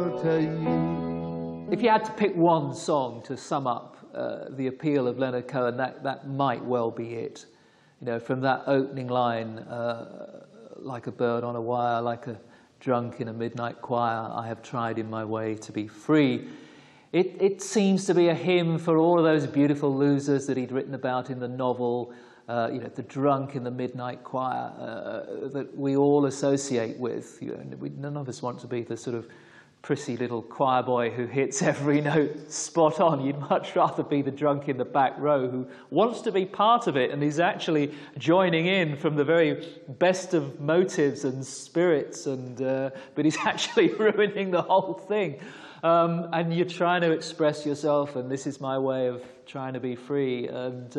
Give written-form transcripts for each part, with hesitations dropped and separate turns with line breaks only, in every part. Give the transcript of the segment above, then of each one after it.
If you had to pick one song to sum up the appeal of Leonard Cohen, that might well be it. You know, from that opening line, like a bird on a wire, like a drunk in a midnight choir, I have tried in my way to be free. It seems to be a hymn for all of those beautiful losers that he'd written about in the novel, you know, the drunk in the midnight choir that we all associate with. You know, none of us want to be the sort of prissy little choir boy who hits every note spot on. You'd much rather be the drunk in the back row who wants to be part of it and is actually joining in from the very best of motives and spirits, and but he's actually ruining the whole thing. And you're trying to express yourself, and this is my way of trying to be free. And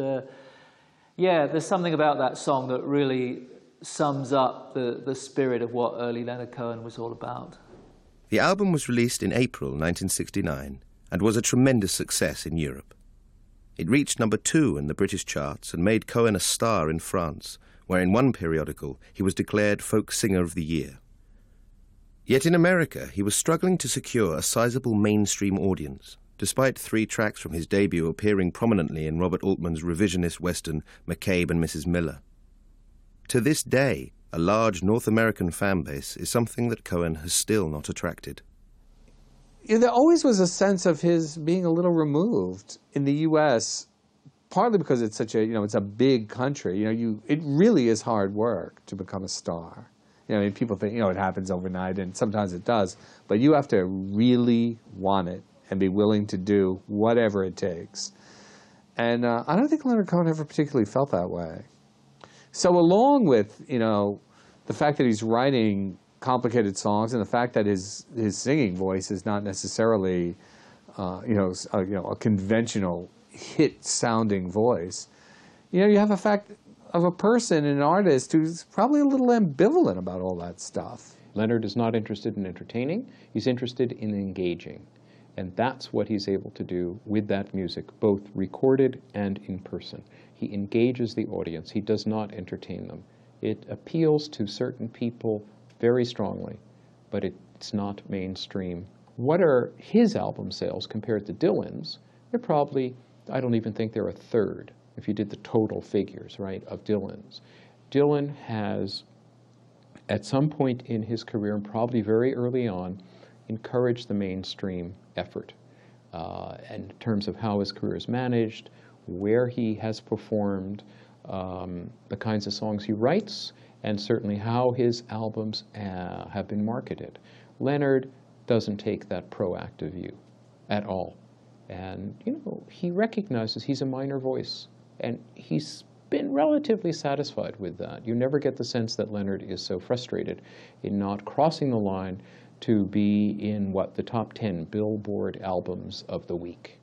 yeah, there's something about that song that really sums up the spirit of what early Leonard Cohen was all about.
The album was released in April 1969 and was a tremendous success in Europe. It reached number 2 in the British charts and made Cohen a star in France, where in one periodical he was declared Folk Singer of the Year. Yet in America he was struggling to secure a sizable mainstream audience, despite 3 tracks from his debut appearing prominently in Robert Altman's revisionist western McCabe and Mrs. Miller. To this day, a large North American fan base is something that Cohen has still not attracted.
Yeah, there always was a sense of his being a little removed in the U.S., partly because it's such a, you know, it's a big country. You know, it really is hard work to become a star. You know, I mean, people think, you know, it happens overnight, and sometimes it does, but you have to really want it and be willing to do whatever it takes. And I don't think Leonard Cohen ever particularly felt that way. So along with, you know, the fact that he's writing complicated songs and the fact that his singing voice is not necessarily, a conventional hit-sounding voice, you know, you have a fact of a person, an artist, who's probably a little ambivalent about all that stuff.
Leonard is not interested in entertaining. He's interested in engaging. And that's what he's able to do with that music, both recorded and in person. He engages the audience. He does not entertain them. It appeals to certain people very strongly, but it's not mainstream. What are his album sales compared to Dylan's? They're probably, I don't even think they're a third, if you did the total figures, right, of Dylan's. Dylan has, at some point in his career, and probably very early on, encouraged the mainstream effort in terms of how his career is managed, where he has performed, the kinds of songs he writes, and certainly how his albums have been marketed. Leonard doesn't take that proactive view at all. And, you know, he recognizes he's a minor voice, and he's been relatively satisfied with that. You never get the sense that Leonard is so frustrated in not crossing the line to be in, the top 10 Billboard albums of the week.